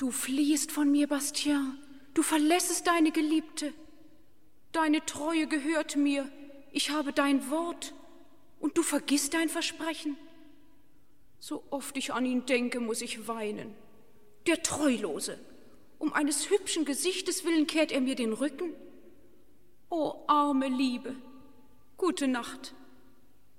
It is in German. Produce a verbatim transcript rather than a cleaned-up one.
Du fliehst von mir, Bastien. Du verlässest deine Geliebte. Deine Treue gehört mir. Ich habe dein Wort. Und du vergisst dein Versprechen. So oft ich an ihn denke, muss ich weinen. Der Treulose. Um eines hübschen Gesichtes willen kehrt er mir den Rücken. O arme Liebe. Gute Nacht.